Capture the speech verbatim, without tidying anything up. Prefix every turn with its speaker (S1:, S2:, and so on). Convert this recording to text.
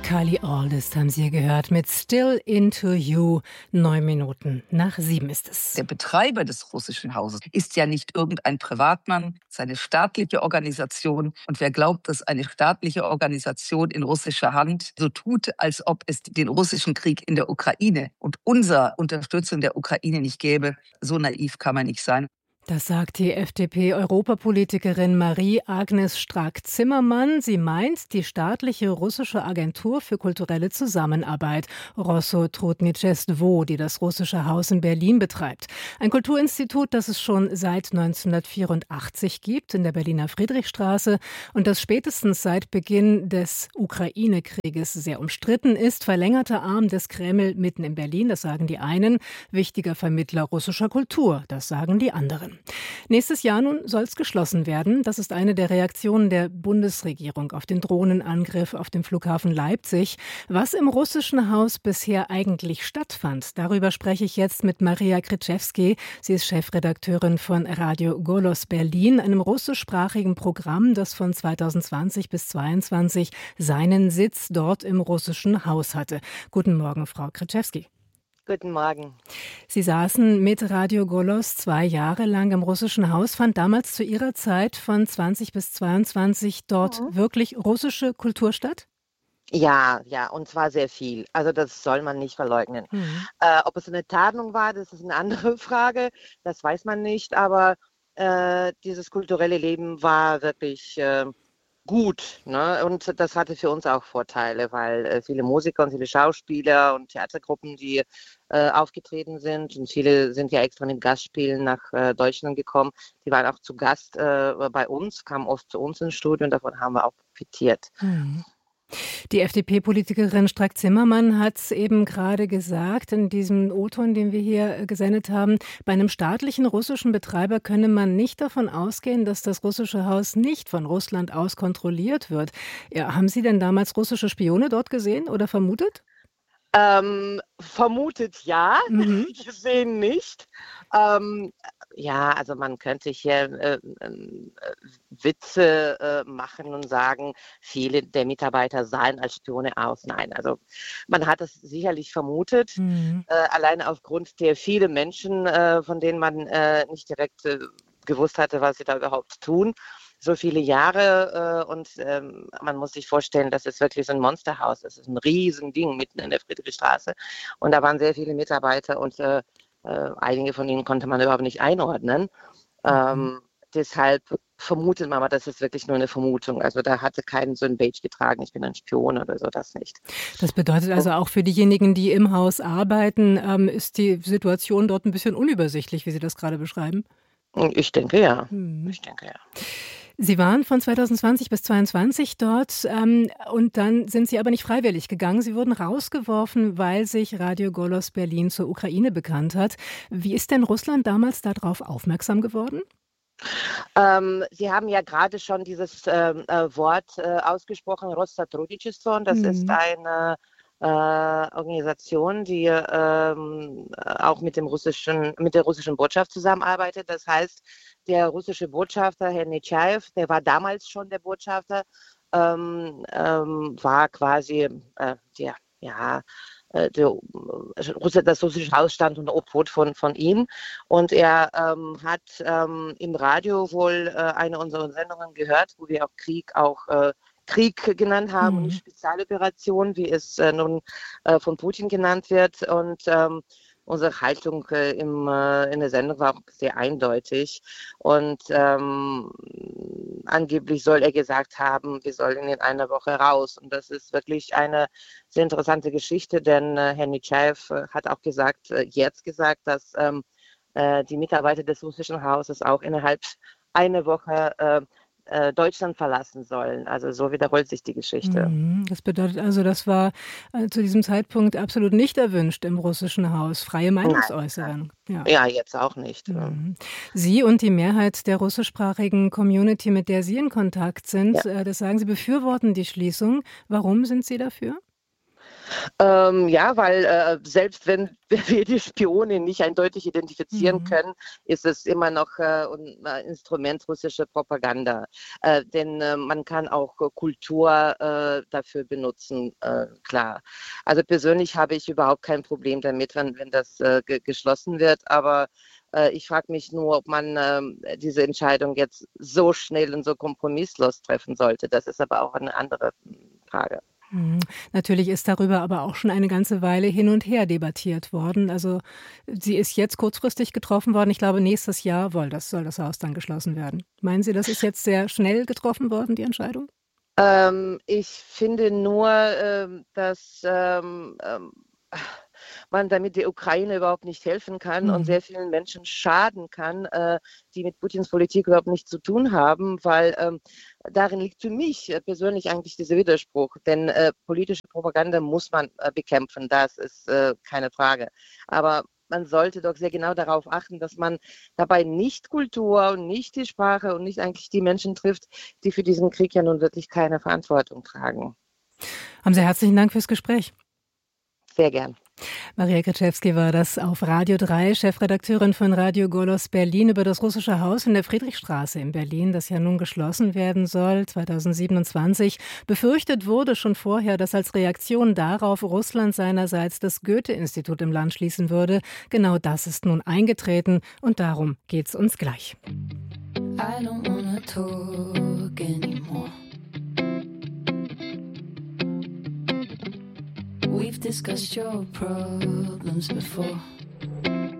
S1: Kylie Auldist haben Sie gehört mit Still Into You. Neun Minuten nach sieben ist es.
S2: Der Betreiber des russischen Hauses ist ja nicht irgendein Privatmann, es ist eine staatliche Organisation. Und wer glaubt, dass eine staatliche Organisation in russischer Hand so tut, als ob es den russischen Krieg in der Ukraine und unsere Unterstützung der Ukraine nicht gäbe, so naiv kann man nicht sein.
S1: Das sagt die F D P-Europapolitikerin Marie-Agnes Strack-Zimmermann. Sie meint die staatliche russische Agentur für kulturelle Zusammenarbeit, Rosso-Trudničestvo, die das russische Haus in Berlin betreibt. Ein Kulturinstitut, das es schon seit neunzehnhundertvierundachtzig gibt, in der Berliner Friedrichstraße und das spätestens seit Beginn des Ukraine-Krieges sehr umstritten ist. Verlängerter Arm des Kreml mitten in Berlin, das sagen die einen. Wichtiger Vermittler russischer Kultur, das sagen die anderen. Nächstes Jahr nun soll es geschlossen werden. Das ist eine der Reaktionen der Bundesregierung auf den Drohnenangriff auf dem Flughafen Leipzig. Was im russischen Haus bisher eigentlich stattfand, darüber spreche ich jetzt mit Maria Kryczewski. Sie ist Chefredakteurin von Radio Golos Berlin, einem russischsprachigen Programm, das von zweitausendzwanzig bis zweitausendzweiundzwanzig seinen Sitz dort im russischen Haus hatte. Guten Morgen, Frau Kryczewski.
S3: Guten Morgen.
S1: Sie saßen mit Radio Golos zwei Jahre lang im russischen Haus. Fand damals zu Ihrer Zeit von zwanzig bis zweiundzwanzig dort mhm. wirklich russische Kultur statt?
S3: Ja, ja, und zwar sehr viel. Also das soll man nicht verleugnen. Mhm. Äh, ob es eine Tarnung war, das ist eine andere Frage. Das weiß man nicht. Aber äh, dieses kulturelle Leben war wirklich äh, gut, ne? Und das hatte für uns auch Vorteile, weil äh, viele Musiker und viele Schauspieler und Theatergruppen, die äh, aufgetreten sind, und viele sind ja extra mit Gastspielen nach äh, Deutschland gekommen, die waren auch zu Gast äh, bei uns, kamen oft zu uns ins Studio und davon haben wir auch profitiert.
S1: Mhm. Die F D P-Politikerin Strack-Zimmermann hat es eben gerade gesagt, in diesem O-Ton, den wir hier gesendet haben, bei einem staatlichen russischen Betreiber könne man nicht davon ausgehen, dass das russische Haus nicht von Russland aus kontrolliert wird. Ja, haben Sie denn damals russische Spione dort gesehen oder vermutet?
S3: Ähm, vermutet ja, mhm. gesehen nicht. Ähm, ja, also man könnte hier äh, äh, Witze äh, machen und sagen, viele der Mitarbeiter sahen als Spione aus. Nein, also man hat es sicherlich vermutet, mhm. äh, alleine aufgrund der vielen Menschen, äh, von denen man äh, nicht direkt äh, gewusst hatte, was sie da überhaupt tun. So viele Jahre äh, und ähm, man muss sich vorstellen, das ist wirklich so ein Monsterhaus. Das ist ein Riesending mitten in der Friedrichstraße und da waren sehr viele Mitarbeiter und äh, äh, einige von ihnen konnte man überhaupt nicht einordnen. Mhm. Ähm, deshalb vermutet man, aber das ist wirklich nur eine Vermutung. Also da hatte keinen so ein Badge getragen, ich bin ein Spion oder so, das nicht.
S1: Das bedeutet also auch für diejenigen, die im Haus arbeiten, ähm, ist die Situation dort ein bisschen unübersichtlich, wie Sie das gerade beschreiben?
S3: Ich denke ja. Mhm. Ich denke ja.
S1: Sie waren von zweitausendzwanzig bis zweitausendzweiundzwanzig dort ähm, und dann sind Sie aber nicht freiwillig gegangen. Sie wurden rausgeworfen, weil sich Radio Golos Berlin zur Ukraine bekannt hat. Wie ist denn Russland damals darauf aufmerksam geworden?
S3: Ähm, Sie haben ja gerade schon dieses ähm, äh, Wort äh, ausgesprochen, Rosso-Trudničestvo. Das mhm. ist eine äh, Organisation, die ähm, auch mit dem russischen, mit der russischen Botschaft zusammenarbeitet. Das heißt, der russische Botschafter, Herr Netschajew, der war damals schon der Botschafter, ähm, ähm, war quasi äh, der, ja, äh, der, äh, das russische Haus stand unter Obhut von, von ihm. Und er ähm, hat ähm, im Radio wohl äh, eine unserer Sendungen gehört, wo wir auch Krieg auch äh, Krieg genannt haben, mhm. nicht Spezialoperation, wie es äh, nun äh, von Putin genannt wird. Und ähm, unsere Haltung äh, im, äh, in der Sendung war auch sehr eindeutig. Und ähm, angeblich soll er gesagt haben, wir sollen in einer Woche raus. Und das ist wirklich eine sehr interessante Geschichte, denn äh, Herr Netschajew äh, hat auch gesagt, äh, jetzt gesagt, dass ähm, äh, die Mitarbeiter des russischen Hauses auch innerhalb einer Woche äh, Deutschland verlassen sollen. Also so wiederholt sich die Geschichte.
S1: Das bedeutet also, das war äh, zu diesem Zeitpunkt absolut nicht erwünscht im russischen Haus. Freie Meinungsäußerung.
S3: Ja. ja, jetzt auch nicht.
S1: Mhm. Sie und die Mehrheit der russischsprachigen Community, mit der Sie in Kontakt sind, ja. äh, das sagen Sie, befürworten die Schließung. Warum sind Sie dafür?
S3: Ähm, ja, weil äh, selbst wenn wir die Spione nicht eindeutig identifizieren mhm. können, ist es immer noch äh, ein Instrument russischer Propaganda. Äh, denn äh, man kann auch Kultur äh, dafür benutzen, äh, klar. Also persönlich habe ich überhaupt kein Problem damit, wenn, wenn das äh, ge- geschlossen wird, aber äh, ich frage mich nur, ob man äh, diese Entscheidung jetzt so schnell und so kompromisslos treffen sollte. Das ist aber auch eine andere Frage.
S1: Hm. Natürlich ist darüber aber auch schon eine ganze Weile hin und her debattiert worden. Also sie ist jetzt kurzfristig getroffen worden. Ich glaube, nächstes Jahr soll das, soll das Haus dann geschlossen werden. Meinen Sie, das ist jetzt sehr schnell getroffen worden, die Entscheidung?
S3: Ähm, ich finde nur, ähm, dass ähm, ähm, man damit der Ukraine überhaupt nicht helfen kann mhm. und sehr vielen Menschen schaden kann, äh, die mit Putins Politik überhaupt nichts zu tun haben, weil ähm, darin liegt für mich äh, persönlich eigentlich dieser Widerspruch. Denn äh, politische Propaganda muss man äh, bekämpfen, das ist äh, keine Frage. Aber man sollte doch sehr genau darauf achten, dass man dabei nicht Kultur und nicht die Sprache und nicht eigentlich die Menschen trifft, die für diesen Krieg ja nun wirklich keine Verantwortung tragen.
S1: Haben Sie herzlichen Dank fürs Gespräch.
S3: Sehr gern.
S1: Maria Kryczewski war das auf Radio drei, Chefredakteurin von Radio Golos Berlin, über das russische Haus in der Friedrichstraße in Berlin, das ja nun geschlossen werden soll, zweitausendsiebenundzwanzig. Befürchtet wurde schon vorher, dass als Reaktion darauf Russland seinerseits das Goethe-Institut im Land schließen würde. Genau das ist nun eingetreten und darum geht's uns gleich. I don't wanna talk anymore. We've discussed your problems before.